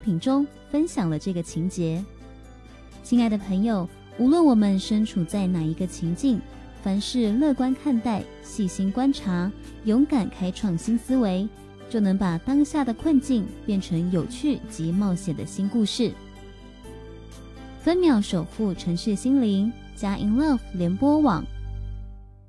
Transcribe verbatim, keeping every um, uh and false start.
品中分享了这个情节。亲爱的朋友，无论我们身处在哪一个情境，凡事乐观看待，细心观察，勇敢开创新思维，就能把当下的困境变成有趣及冒险的新故事。分秒守护城市心灵，加 In Love 联播网